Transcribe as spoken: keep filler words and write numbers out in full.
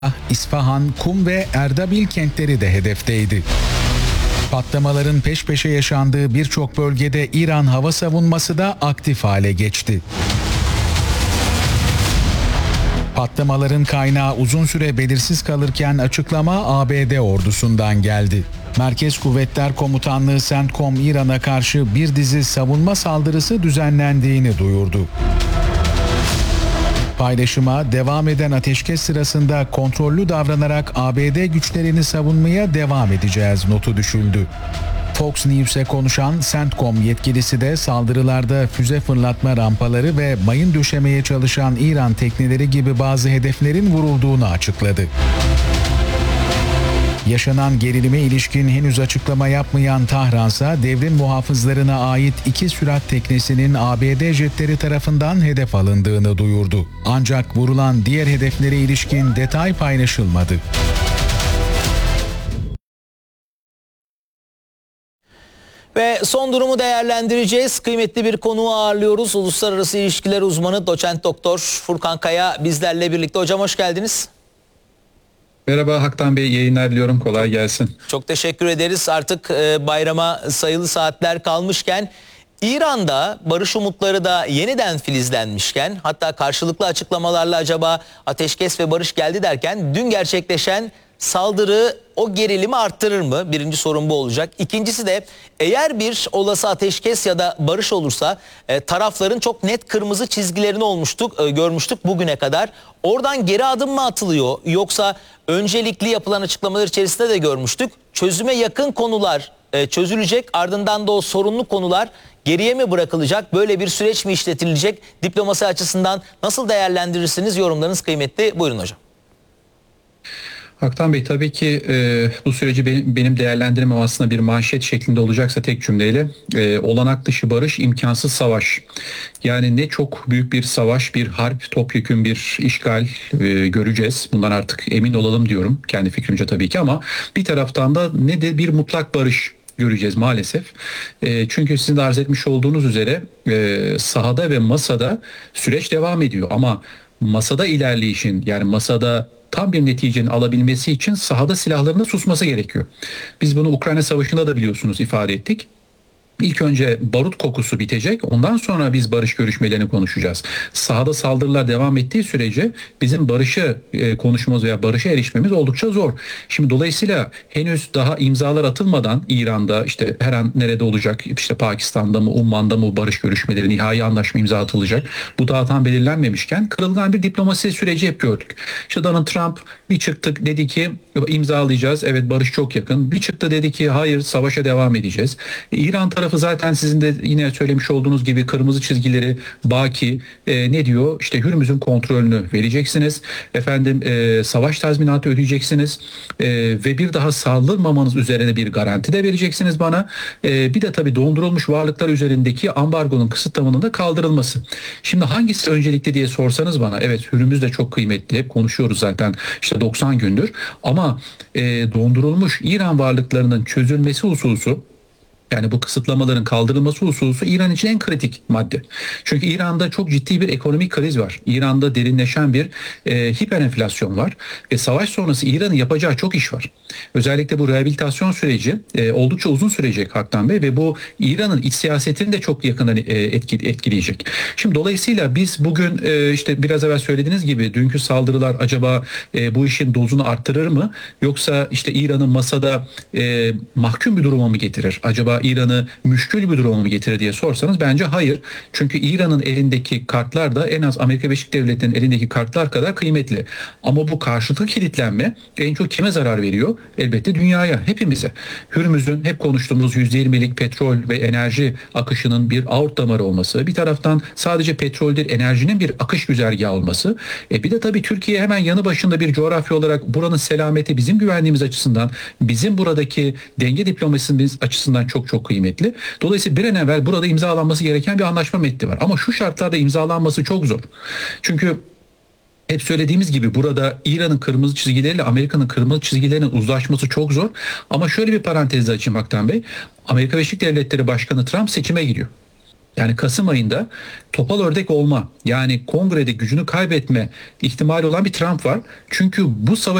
İsfahan, Kum ve Erdebil kentleri de hedefteydi. Patlamaların peş peşe yaşandığı birçok bölgede İran hava savunması da aktif hale geçti. Patlamaların kaynağı uzun süre belirsiz kalırken açıklama A B D ordusundan geldi. Merkez Kuvvetler Komutanlığı CENTCOM İran'a karşı bir dizi savunma saldırısı düzenlendiğini duyurdu. Paylaşıma devam eden ateşkes sırasında kontrollü davranarak A B D güçlerini savunmaya devam edeceğiz notu düşüldü. Fox News'e konuşan CENTCOM yetkilisi de saldırılarda füze fırlatma rampaları ve mayın döşemeye çalışan İran tekneleri gibi bazı hedeflerin vurulduğunu açıkladı. Yaşanan gerilime ilişkin henüz açıklama yapmayan Tahransa devrim muhafızlarına ait iki sürat teknesinin A B D jetleri tarafından hedef alındığını duyurdu. Ancak vurulan diğer hedeflere ilişkin detay paylaşılmadı. Ve son durumu değerlendireceğiz. Kıymetli bir konuğu ağırlıyoruz. Uluslararası İlişkiler Uzmanı Doçent Doktor Furkan Kaya bizlerle birlikte. Hocam hoş geldiniz. Merhaba Haktan Bey, yayınlar diliyorum. Kolay gelsin. Çok teşekkür ederiz. Artık bayrama sayılı saatler kalmışken, İran'da barış umutları da yeniden filizlenmişken, hatta karşılıklı açıklamalarla acaba ateşkes ve barış geldi derken dün gerçekleşen saldırı o gerilimi arttırır mı? Birinci sorun bu olacak. İkincisi de eğer bir olası ateşkes ya da barış olursa e, tarafların çok net kırmızı çizgilerini olmuştuk, e, görmüştük bugüne kadar. Oradan geri adım mı atılıyor yoksa öncelikli yapılan açıklamalar içerisinde de görmüştük. Çözüme yakın konular e, çözülecek, ardından da o sorunlu konular geriye mi bırakılacak? Böyle bir süreç mi işletilecek? Diplomasi açısından nasıl değerlendirirsiniz? Yorumlarınız kıymetli. Buyurun hocam. Haktan Bey, tabii ki e, bu süreci benim, benim değerlendirmem aslında bir manşet şeklinde olacaksa tek cümleyle e, olanak dışı barış, imkansız savaş. Yani ne çok büyük bir savaş, bir harp, topyekün bir işgal e, göreceğiz. Bundan artık emin olalım diyorum kendi fikrimce tabii ki, ama bir taraftan da ne de bir mutlak barış göreceğiz maalesef. E, çünkü sizin de arz etmiş olduğunuz üzere e, sahada ve masada süreç devam ediyor, ama masada ilerleyişin, yani masada tam bir neticenin alabilmesi için sahada silahlarının susması gerekiyor. Biz bunu Ukrayna Savaşı'nda da biliyorsunuz ifade ettik. İlk önce barut kokusu bitecek, ondan sonra biz barış görüşmelerini konuşacağız. Sahada saldırılar devam ettiği sürece bizim barışı e, konuşmamız veya barışa erişmemiz oldukça zor. Şimdi dolayısıyla henüz daha imzalar atılmadan İran'da, işte her an nerede olacak, işte Pakistan'da mı, Umman'da mı barış görüşmeleri, nihai anlaşma imza atılacak, bu daha tam belirlenmemişken kırılgan bir diplomasi süreci hep gördük. İşte Donald Trump bir çıktık dedi ki imzalayacağız, evet barış çok yakın. Bir çıktı dedi ki hayır, savaşa devam edeceğiz. İran tarafı zaten sizin de yine söylemiş olduğunuz gibi kırmızı çizgileri baki, e, ne diyor? İşte Hürmüz'ün kontrolünü vereceksiniz. Efendim e, savaş tazminatı ödeyeceksiniz. E, ve bir daha saldırmamanız üzerine bir garanti de vereceksiniz bana. E, bir de tabii dondurulmuş varlıklar üzerindeki ambargonun kısıtlamanın da kaldırılması. Şimdi hangisi öncelikli diye sorsanız bana, evet Hürmüz de çok kıymetli. Hep konuşuyoruz zaten işte doksan gündür. Ama e, dondurulmuş İran varlıklarının çözülmesi hususu, yani bu kısıtlamaların kaldırılması hususu İran için en kritik madde. Çünkü İran'da çok ciddi bir ekonomik kriz var. İran'da derinleşen bir e, hiperenflasyon var. Ve savaş sonrası İran'ın yapacağı çok iş var. Özellikle bu rehabilitasyon süreci e, oldukça uzun sürecek Haktan Bey, ve bu İran'ın iç siyasetini de çok yakından e, etkile, etkileyecek. Şimdi dolayısıyla biz bugün e, işte biraz evvel söylediğiniz gibi dünkü saldırılar acaba e, bu işin dozunu arttırır mı? Yoksa işte İran'ın masada e, mahkum bir duruma mı getirir? Acaba İran'ı müşkül bir duruma mı getirir diye sorsanız bence hayır. Çünkü İran'ın elindeki kartlar da en az Amerika Birleşik Devletleri'nin elindeki kartlar kadar kıymetli. Ama bu karşılıklı kilitlenme en çok kime zarar veriyor? Elbette dünyaya, hepimize. Hürmüz'ün hep konuştuğumuz yüzde yirmilik petrol ve enerji akışının bir aort damarı olması, bir taraftan sadece petrol değil enerjinin bir akış güzergahı olması, e bir de tabii Türkiye hemen yanı başında bir coğrafya olarak buranın selameti bizim güvenliğimiz açısından, bizim buradaki denge diplomasimiz açısından çok çok kıymetli. Dolayısıyla bir an evvel burada imzalanması gereken bir anlaşma metni var. Ama şu şartlarda imzalanması çok zor. Çünkü hep söylediğimiz gibi burada İran'ın kırmızı çizgileriyle Amerika'nın kırmızı çizgilerinin uzlaşması çok zor. Ama şöyle bir parantez açayım Haktan Bey. Amerika Birleşik Devletleri Başkanı Trump seçime giriyor. Yani Kasım ayında topal ördek olma, yani kongrede gücünü kaybetme ihtimali olan bir Trump var. Çünkü bu savaş